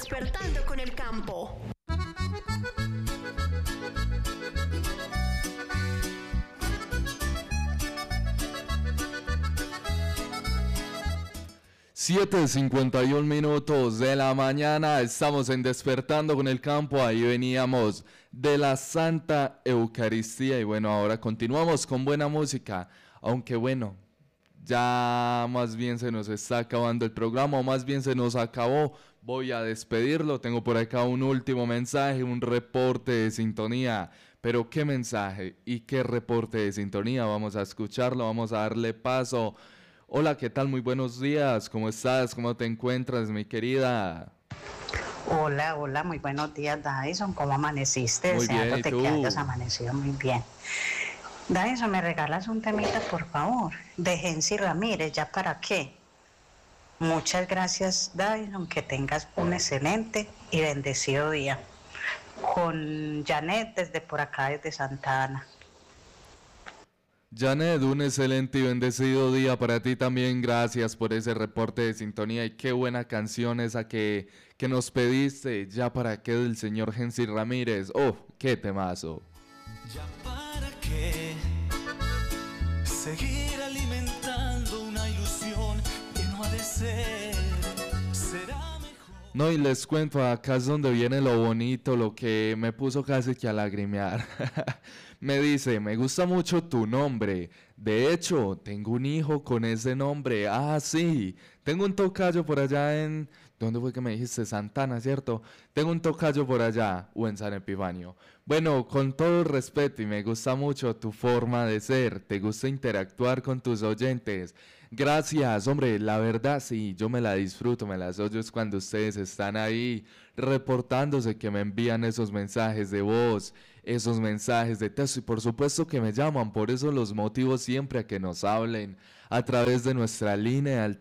Despertando con el campo. Siete 51 de la mañana, estamos en Despertando con el Campo, ahí veníamos de la Santa Eucaristía y bueno, ahora continuamos con buena música, aunque bueno, ya más bien se nos está acabando el programa, o más bien se nos acabó, voy a despedirlo, tengo por acá un último mensaje, un reporte de sintonía, pero ¿qué mensaje y qué reporte de sintonía? Vamos a escucharlo, vamos a darle paso. Hola, ¿qué tal? Muy buenos días. ¿Cómo estás? ¿Cómo te encuentras, mi querida? Hola, muy buenos días, Dyson. ¿Cómo amaneciste? Muy bien, ¿y Deseándote tú? que hayas amanecido muy bien. Dyson, ¿me regalas un temita, por favor? De Gensi Ramírez, ¿ya para qué? Muchas gracias, Dyson. Que tengas un excelente y bendecido día. Con Janet desde por acá, desde Santa Ana. Janet, un excelente y bendecido día para ti también. Gracias por ese reporte de sintonía y qué buena canción esa que nos pediste. Ya para qué del señor Gensi Ramírez. Oh, qué temazo. Ya para qué seguir alimentando una ilusión que no ha de ser. Será mejor. No, y les cuento, acá es donde viene lo bonito, lo que me puso casi que a lagrimear. Me dice, me gusta mucho tu nombre. De hecho, tengo un hijo con ese nombre. Ah, sí. Tengo un tocayo por allá en... ¿Dónde fue que me dijiste? Santana, ¿cierto? Tengo un tocayo por allá, o en San Epifanio. Bueno, con todo el respeto y me gusta mucho tu forma de ser. Te gusta interactuar con tus oyentes. Gracias, hombre, la verdad sí, yo me la disfruto, me las oyo es cuando ustedes están ahí reportándose, que me envían esos mensajes de voz, esos mensajes de texto y por supuesto que me llaman, por eso los motivo siempre a que nos hablen a través de nuestra línea al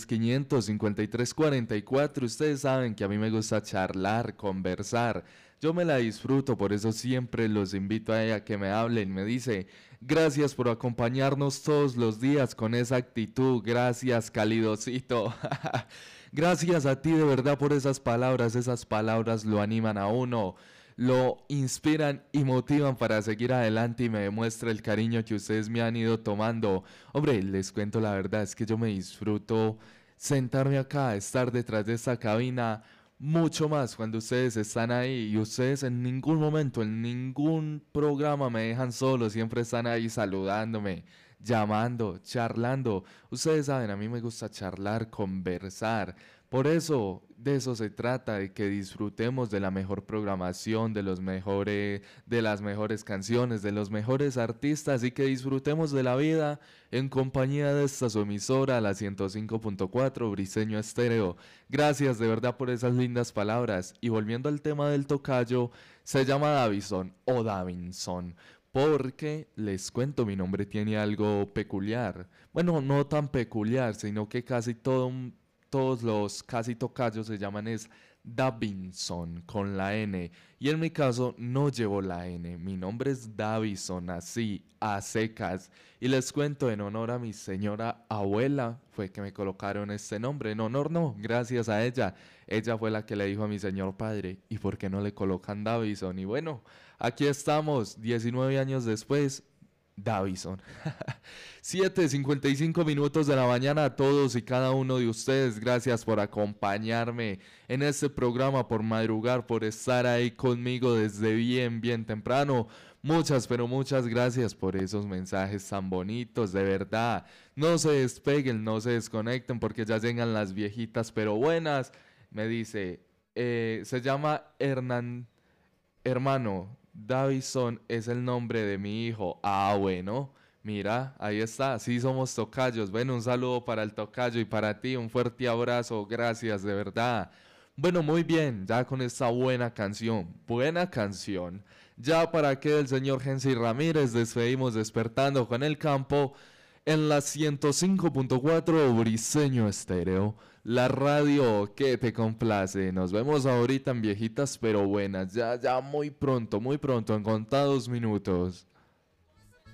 310-500-5344. Ustedes saben que a mí me gusta charlar, conversar. Yo me la disfruto, por eso siempre los invito a ella que me hablen. Me dice, gracias por acompañarnos todos los días con esa actitud. Gracias, calidosito. Gracias a ti de verdad por esas palabras lo animan a uno, lo inspiran y motivan para seguir adelante y me demuestra el cariño que ustedes me han ido tomando. Hombre, les cuento la verdad, es que yo me disfruto sentarme acá, estar detrás de esta cabina, mucho más cuando ustedes están ahí y ustedes en ningún momento, en ningún programa me dejan solo, siempre están ahí saludándome, llamando, charlando. Ustedes saben, a mí me gusta charlar, conversar. Por eso, de eso se trata, de que disfrutemos de la mejor programación, de las mejores canciones, de los mejores artistas y que disfrutemos de la vida en compañía de esta su emisora, la 105.4 Briseño Estéreo. Gracias de verdad por esas lindas palabras. Y volviendo al tema del tocayo, se llama Davison o Davinson. Porque, les cuento, mi nombre tiene algo peculiar. Bueno, no tan peculiar, sino que todos los casi tocayos se llaman es Davinson con la N. Y en mi caso no llevo la N. Mi nombre es Davison, así, a secas. Y les cuento, en honor a mi señora abuela, fue que me colocaron este nombre. En honor no, gracias a ella. Ella fue la que le dijo a mi señor padre, ¿y por qué no le colocan Davison? Y bueno, aquí estamos, 19 años después, Davison. 7:55 de la mañana a todos y cada uno de ustedes. Gracias por acompañarme en este programa, por madrugar, por estar ahí conmigo desde bien temprano. Muchas, pero muchas gracias por esos mensajes tan bonitos, de verdad. No se despeguen, no se desconecten porque ya llegan las viejitas pero buenas. Me dice, se llama hermano, Davison es el nombre de mi hijo. Ah, bueno, mira, ahí está, sí somos tocayos. Bueno, un saludo para el tocayo y para ti, un fuerte abrazo, gracias, de verdad. Bueno, muy bien, ya con esta buena canción, ya para que del señor Gensi Ramírez despedimos Despertando con el Campo en la 105.4 Briseño Estéreo, la radio que te complace. Nos vemos ahorita en Viejitas pero Buenas, ya muy pronto, en contados minutos.